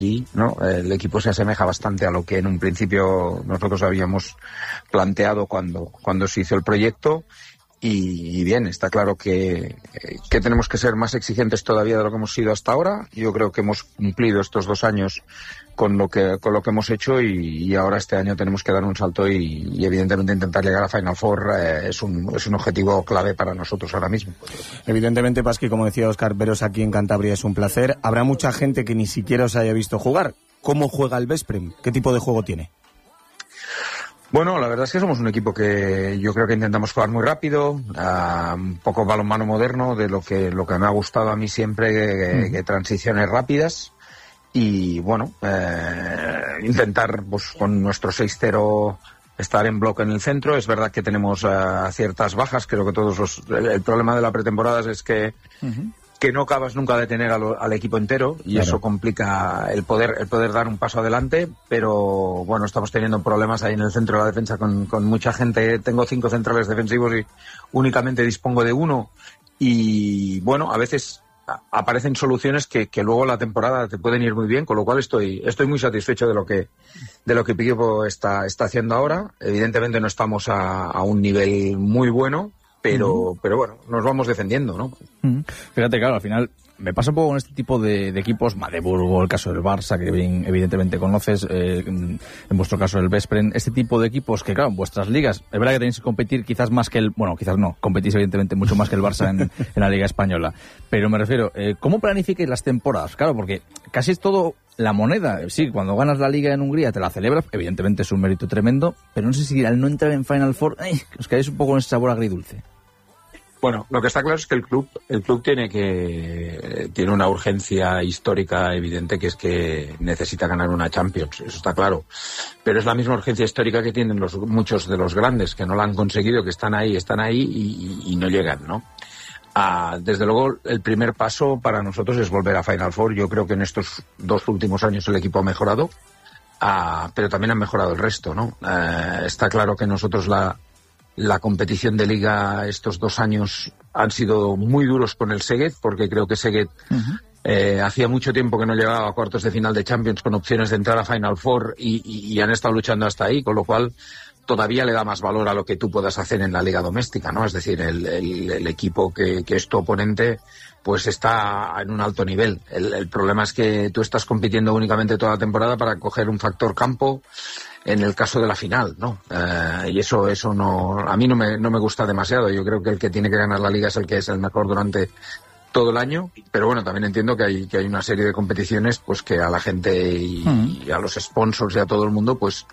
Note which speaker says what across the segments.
Speaker 1: y ¿no? El equipo se asemeja bastante a lo que en un principio nosotros habíamos planteado cuando se hizo el proyecto. Y bien, está claro que tenemos que ser más exigentes todavía de lo que hemos sido hasta ahora. Yo creo que hemos cumplido estos 2 años con lo que hemos hecho y ahora este año tenemos que dar un salto y evidentemente intentar llegar a Final Four es un objetivo clave para nosotros ahora mismo.
Speaker 2: Evidentemente, Pasqui, como decía Óscar, veros aquí en Cantabria es un placer. Habrá mucha gente que ni siquiera os haya visto jugar. ¿Cómo juega el Veszprém? ¿Qué tipo de juego tiene?
Speaker 1: Bueno, la verdad es que somos un equipo que yo creo que intentamos jugar muy rápido, un poco balonmano moderno, de lo que me ha gustado a mí siempre, que transiciones rápidas y bueno, intentar pues con nuestro 6-0 estar en bloque en el centro. Es verdad que tenemos ciertas bajas, creo que el problema de la pretemporada es que no acabas nunca de tener al equipo entero y claro, eso complica el poder dar un paso adelante, pero bueno, estamos teniendo problemas ahí en el centro de la defensa con mucha gente. Tengo 5 centrales defensivos y únicamente dispongo de 1 y bueno, a veces aparecen soluciones que luego la temporada te pueden ir muy bien, con lo cual estoy muy satisfecho de lo que el equipo está haciendo ahora. Evidentemente no estamos a un nivel muy bueno, pero bueno, nos vamos defendiendo, ¿no?
Speaker 3: Fíjate, claro, al final me pasa un poco con este tipo de equipos, Magdeburgo, el caso del Barça, que bien evidentemente conoces, en vuestro caso el Veszprém, este tipo de equipos que, claro, en vuestras ligas, es verdad que tenéis que competir quizás más que quizás no, competís evidentemente mucho más que el Barça en la Liga Española, pero me refiero, ¿cómo planificáis las temporadas? Claro, porque casi es todo la moneda. Sí, cuando ganas la Liga en Hungría te la celebras, evidentemente es un mérito tremendo, pero no sé si al no entrar en Final Four, os quedáis un poco con ese sabor agridulce.
Speaker 1: Bueno, lo que está claro es que el club tiene una urgencia histórica evidente, que es que necesita ganar una Champions, eso está claro. Pero es la misma urgencia histórica que tienen muchos de los grandes que no la han conseguido, que están ahí y no llegan, ¿no? Desde luego, el primer paso para nosotros es volver a Final Four. Yo creo que en estos 2 últimos años el equipo ha mejorado, pero también ha mejorado el resto, ¿no? Está claro que nosotros la competición de Liga estos 2 años han sido muy duros con el Szeged, porque creo que Szeged hacía mucho tiempo que no llegaba a cuartos de final de Champions con opciones de entrar a Final Four y han estado luchando hasta ahí, con lo cual todavía le da más valor a lo que tú puedas hacer en la Liga doméstica, ¿no? Es decir, el equipo que es tu oponente pues está en un alto nivel. El problema es que tú estás compitiendo únicamente toda la temporada para coger un factor campo en el caso de la final, ¿no? Y eso no, a mí no me gusta demasiado. Yo creo que el que tiene que ganar la Liga es el que es el mejor durante todo el año, pero bueno, también entiendo que hay una serie de competiciones pues que a la gente y a los sponsors y a todo el mundo pues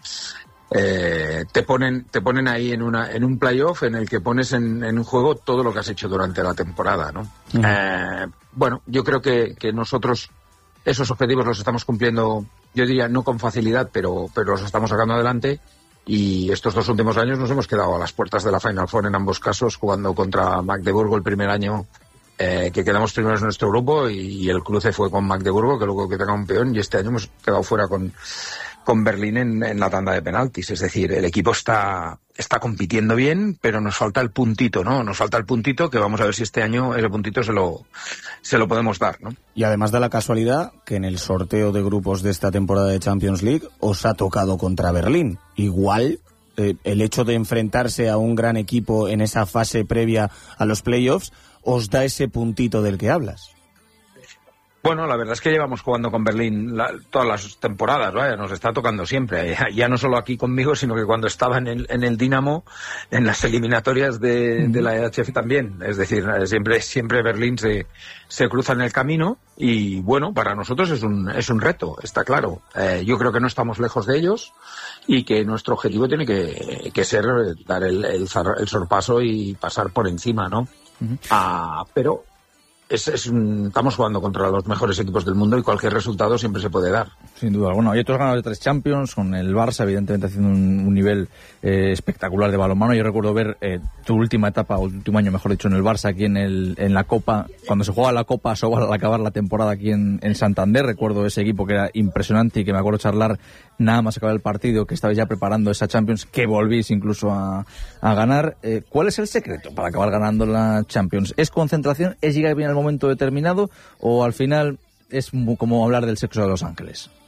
Speaker 1: te ponen ahí en un playoff en el que pones en un juego todo lo que has hecho durante la temporada, ¿no? Bueno, yo creo que nosotros esos objetivos los estamos cumpliendo, yo diría no con facilidad, pero los estamos sacando adelante, y estos 2 últimos años nos hemos quedado a las puertas de la Final Four en ambos casos, jugando contra Magdeburgo el primer año que quedamos primeros en nuestro grupo, y el cruce fue con Magdeburgo, que luego quedó campeón, y este año hemos quedado fuera con Berlín en la tanda de penaltis. Es decir, el equipo está compitiendo bien, pero nos falta el puntito, ¿no? Nos falta el puntito, que vamos a ver si este año ese puntito se lo podemos dar, ¿no?
Speaker 2: Y además da la casualidad que en el sorteo de grupos de esta temporada de Champions League os ha tocado contra Berlín. Igual el hecho de enfrentarse a un gran equipo en esa fase previa a los playoffs os da ese puntito del que hablas.
Speaker 1: Bueno, la verdad es que llevamos jugando con Berlín todas las temporadas, ¿vale? Nos está tocando siempre, ya no solo aquí conmigo, sino que cuando estaba en el Dinamo, en las eliminatorias de la EHF también. Es decir, siempre Berlín se cruza en el camino, y bueno, para nosotros es un reto, está claro. Yo creo que no estamos lejos de ellos, y que nuestro objetivo tiene que ser dar el sorpaso y pasar por encima, ¿no? Pero estamos jugando contra los mejores equipos del mundo, y cualquier resultado siempre se puede dar.
Speaker 3: Sin duda alguna. Oye, tú has ganado de 3 Champions, con el Barça evidentemente haciendo un nivel espectacular de balonmano. Yo recuerdo ver tu última etapa, o último año mejor dicho, en el Barça, aquí en la Copa, cuando se jugaba la Copa Sobal al acabar la temporada aquí en Santander. Recuerdo ese equipo que era impresionante, y que me acuerdo charlar nada más acabar el partido, que estabais ya preparando esa Champions, que volvís incluso a ganar. ¿Cuál es el secreto para acabar ganando la Champions? ¿Es concentración? ¿Es llegar bien al momento determinado? ¿O al final es como hablar del sexo de Los Ángeles.